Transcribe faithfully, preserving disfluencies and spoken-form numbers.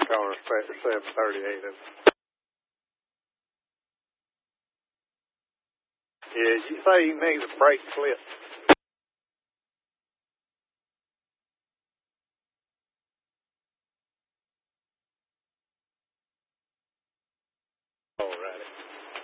car Spectre seven thirty-eight of Yeah, you say you need a brake clip. Alrighty.